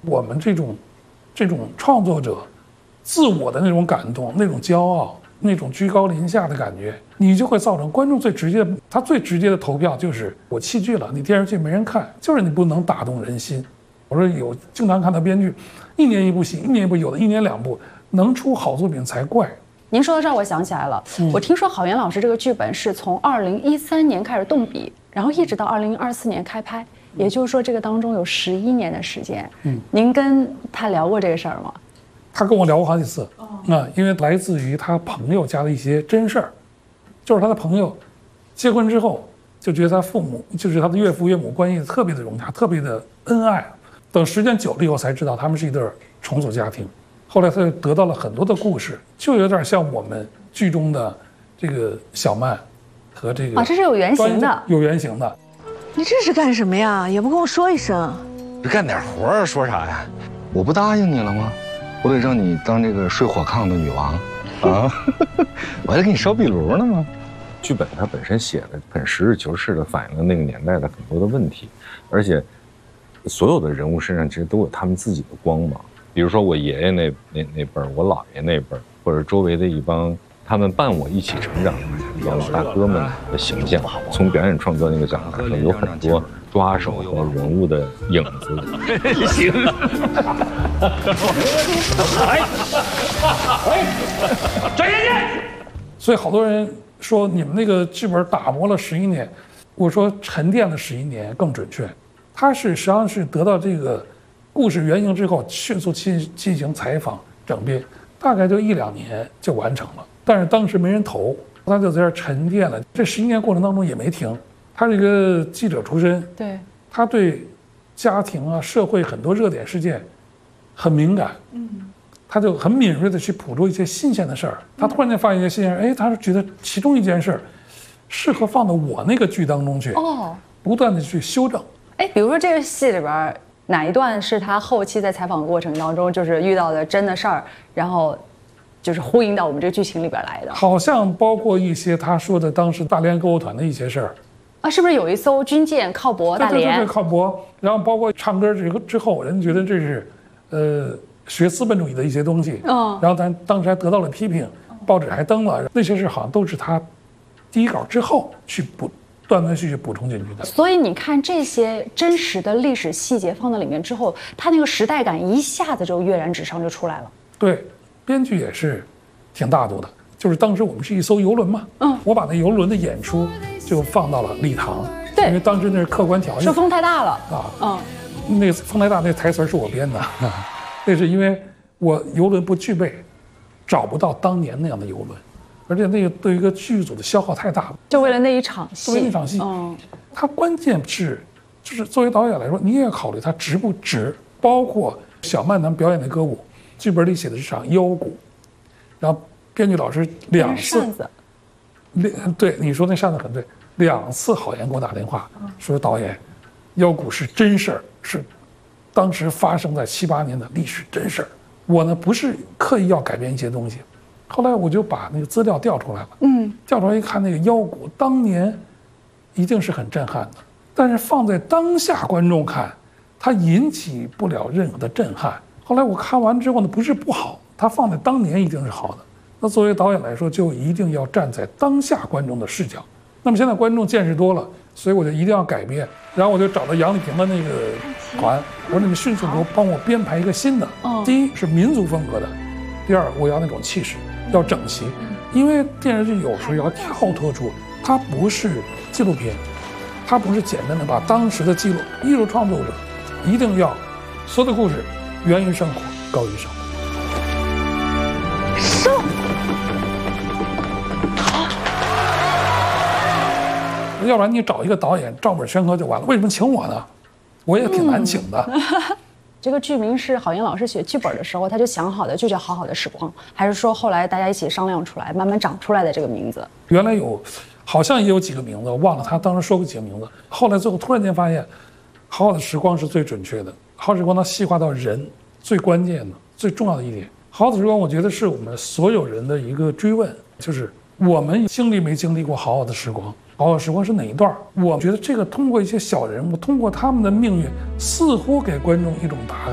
我们这种创作者自我的那种感动、那种骄傲、那种居高临下的感觉，你就会造成观众最直接的投票就是我弃剧了，你电视剧没人看，就是你不能打动人心。我说经常看到编剧1年1部戏，1年1部，有的1年2部，能出好作品才怪。 您说到这儿，我想起来了，我听说郝岩老师这个剧本是从2013年开始动笔，然后一直到2024年开拍，也就是说这个当中有11年的时间。您跟他聊过这个事儿吗？ 他跟我聊过好几次，因为来自于他朋友家的一些真事儿，就是他的朋友结婚之后就觉得他父母就是他的岳父岳母关系特别的融洽，特别的恩爱，等时间久了以后才知道他们是一对重组家庭。后来他就得到了很多的故事，就有点像我们剧中的这个小曼和这个这是有原型的， 有原型的。 你这是干什么呀？也不跟我说一声。 这干点活啊，说啥呀？我不答应你了吗？我得让你当这个睡火炕的女王，啊！我还得给你烧壁炉呢吗？剧本它本身写的很实事求是的反映了那个年代的很多的问题，而且所有的人物身上其实都有他们自己的光芒。比如说我爷爷那辈儿，我姥爷那辈儿，或者周围的一帮他们伴我一起成长的老大哥们的形象，从表演创作那个角度来说，有很多抓手和人物的影子。 行，转眼见。 所以好多人说你们那个剧本打磨了11年，我说沉淀了11年更准确。他是实际上是得到这个故事原型之后，迅速进行采访整编，大概就1、2年就完成了。但是当时没人投，他就在这儿沉淀了。这11年过程当中也没停。他是一个记者出身， 对， 他对家庭啊、社会很多热点事件很敏感，他就很敏锐的去捕捉一些新鲜的事儿。他突然间发现一些新鲜事儿，他是觉得其中一件事儿适合放到我那个剧当中去，不断的去修正。 比如说这个戏里边哪一段是他后期在采访过程当中就是遇到的真的事儿，然后就是呼应到我们这个剧情里边来的？ 好像包括一些他说的当时大连购物团的一些事儿是不是有一艘军舰靠泊大连？ 对，靠泊。然后包括唱歌之后，人觉得这是学资本主义的一些东西，然后咱当时还得到了批评，报纸还登了，那些事好像都是他第一稿之后去断断续续补充进去的。 所以你看这些真实的历史细节放到里面之后，它那个时代感一下子就跃然纸上就出来了。 对，编剧也是挺大度的，就是当时我们是一艘游轮嘛，我把那游轮的演出就放到了礼堂， 对， 因为当时那是客观条件， 说风太大了那个风太大那台词是我编的，那是因为我游轮不具备，找不到当年那样的游轮。而且那个对于一个剧组的消耗太大了， 就为了那一场戏。 为那场戏，它关键是，就是作为导演来说，你也要考虑它值不值。包括小曼他们表演的歌舞，剧本里写的是场腰鼓，然后编剧老师2次，对你说那扇子很对，2次郝岩给我打电话说导演，腰鼓是真事儿，是当时发生在7、8年的历史真事儿。我呢不是刻意要改变一些东西。后来我就把那个资料调出来了，调出来一看，那个腰鼓当年一定是很震撼的，但是放在当下观众看，它引起不了任何的震撼。后来我看完之后呢，不是不好，它放在当年一定是好的。那作为导演来说，就一定要站在当下观众的视角。那么现在观众见识多了，所以我就一定要改变。然后我就找到杨丽萍的那个团，我说你们迅速给我帮我编排一个新的。第一是民族风格的，第二我要那种气势。要整齐，因为电视剧有时候要跳脱出，它不是纪录片，它不是简单的把当时的记录。艺术创作者一定要所有的故事源于生活，高于生活。要不然你找一个导演照本宣科就完了，为什么请我呢？我也挺难请的。 这个剧名是郝岩老师写剧本的时候他就想好的，就叫《好好的时光》，还是说后来大家一起商量出来，慢慢长出来的这个名字？ 原来好像也有几个名字，我忘了他当时说过几个名字。后来最后突然间发现，《好好的时光》是最准确的，《好好的时光》它细化到人最关键的、最重要的一点。《好好的时光》我觉得是我们所有人的一个追问，就是我们经历没经历过好好的时光？好好的时光是哪一段？我觉得这个通过一些小人物，通过他们的命运，似乎给观众一种答案。